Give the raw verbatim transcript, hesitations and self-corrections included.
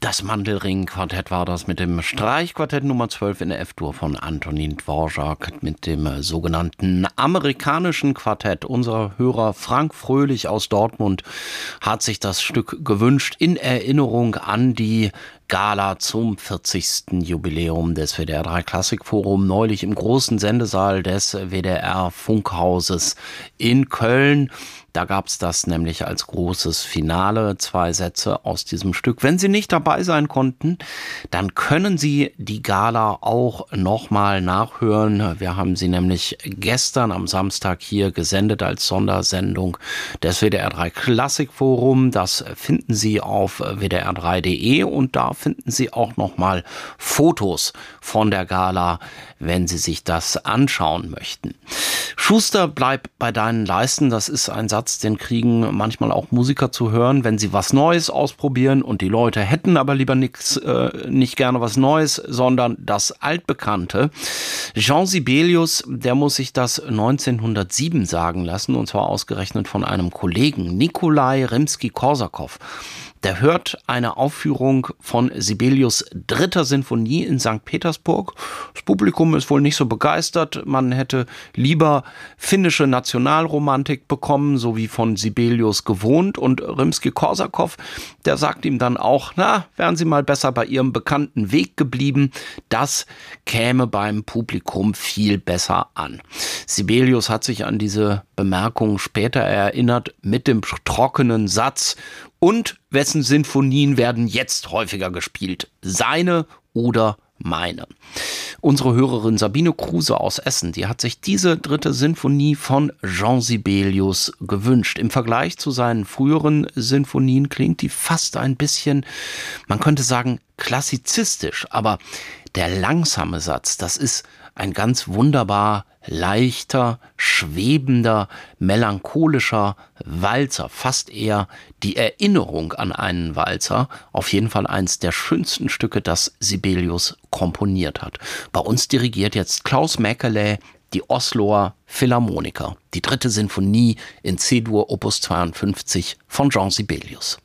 Das Mandelring-Quartett war das mit dem Streichquartett Nummer zwölf in der F-Dur von Antonin Dvorak mit dem sogenannten amerikanischen Quartett. Unser Hörer Frank Fröhlich aus Dortmund hat sich das Stück gewünscht in Erinnerung an die Gala zum vierzigsten Jubiläum des W D R drei Klassikforum, neulich im großen Sendesaal des W D R Funkhauses in Köln. Da gab es das nämlich als großes Finale, zwei Sätze aus diesem Stück. Wenn Sie nicht dabei sein konnten, dann können Sie die Gala auch nochmal nachhören. Wir haben sie nämlich gestern am Samstag hier gesendet als Sondersendung des W D R drei Klassikforum. Das finden Sie auf w d r drei punkt d e und da finden Sie auch nochmal Fotos von der Gala, wenn Sie sich das anschauen möchten. Schuster, bleib bei deinen Leisten. Das ist ein Satz, den kriegen manchmal auch Musiker zu hören, wenn sie was Neues ausprobieren und die Leute hätten aber lieber nix, äh, nicht gerne was Neues, sondern das Altbekannte. Jean Sibelius, der muss sich das neunzehnhundertsieben sagen lassen, und zwar ausgerechnet von einem Kollegen, Nikolai Rimski-Korsakow. Der hört eine Aufführung von Sibelius' dritter Sinfonie in Sankt Petersburg. Das Publikum ist wohl nicht so begeistert. Man hätte lieber finnische Nationalromantik bekommen, so wie von Sibelius gewohnt. Und Rimski-Korsakow, der sagt ihm dann auch, na, wären Sie mal besser bei Ihrem bekannten Weg geblieben. Das käme beim Publikum viel besser an. Sibelius hat sich an diese Bemerkung später erinnert mit dem trockenen Satz: Und wessen Sinfonien werden jetzt häufiger gespielt? Seine oder meine? Unsere Hörerin Sabine Kruse aus Essen, die hat sich diese dritte Sinfonie von Jean Sibelius gewünscht. Im Vergleich zu seinen früheren Sinfonien klingt die fast ein bisschen, man könnte sagen, klassizistisch. Aber der langsame Satz, das ist ein ganz wunderbar leichter, schwebender, melancholischer Walzer, fast eher die Erinnerung an einen Walzer, auf jeden Fall eins der schönsten Stücke, das Sibelius komponiert hat. Bei uns dirigiert jetzt Klaus Mäkelä die Osloer Philharmoniker, die dritte Sinfonie in C-Dur Opus zweiundfünfzig von Jean Sibelius.